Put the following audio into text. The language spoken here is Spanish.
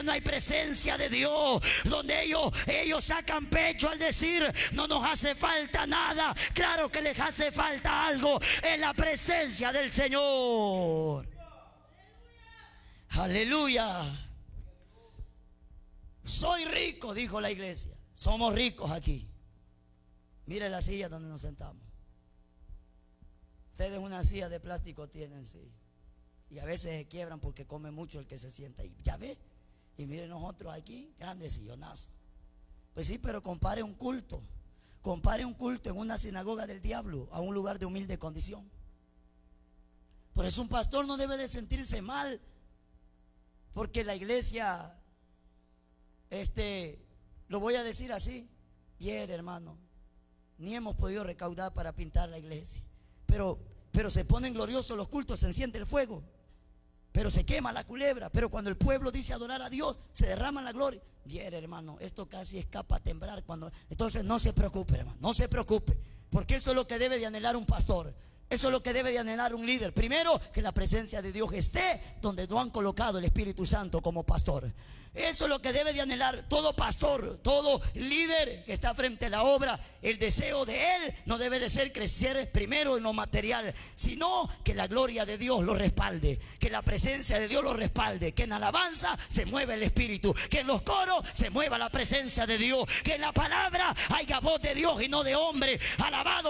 no hay presencia de Dios, donde ellos sacan pecho al decir no nos hace falta nada. Claro que les hace falta algo, es la presencia del Señor. Aleluya. Soy rico, dijo la iglesia. Somos ricos aquí. Mire la silla donde nos sentamos. Ustedes una silla de plástico tienen, sí. Y a veces se quiebran porque come mucho el que se sienta ahí. ¿Ya ve? Y miren nosotros aquí, grandes sillonazos. Pues sí, pero compare un culto. Compare un culto en una sinagoga del diablo a un lugar de humilde condición. Por eso un pastor no debe de sentirse mal porque la iglesia, lo voy a decir así, bien, hermano, ni hemos podido recaudar para pintar la iglesia, pero se ponen gloriosos los cultos, se enciende el fuego, pero se quema la culebra. Pero cuando el pueblo dice adorar a Dios, se derrama la gloria. Bien, hermano, esto casi escapa a temblar entonces no se preocupe, hermano, no se preocupe, porque eso es lo que debe de anhelar un pastor. Eso es lo que debe de anhelar un líder. Primero, que la presencia de Dios esté donde no han colocado el Espíritu Santo como pastor. Eso es lo que debe de anhelar todo pastor, todo líder que está frente a la obra. El deseo de él no debe de ser crecer primero en lo material, sino que la gloria de Dios lo respalde, que la presencia de Dios lo respalde, que en alabanza se mueva el Espíritu, que en los coros se mueva la presencia de Dios, que en la palabra haya voz de Dios y no de hombre. Alabado